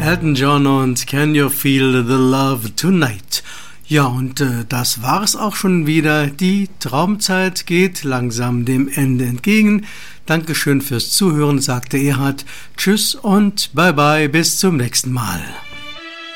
Elton John und Can You Feel the Love Tonight? Ja, und das war's auch schon wieder. Die Traumzeit geht langsam dem Ende entgegen. Dankeschön fürs Zuhören, sagte Erhard. Tschüss und bye bye, bis zum nächsten Mal.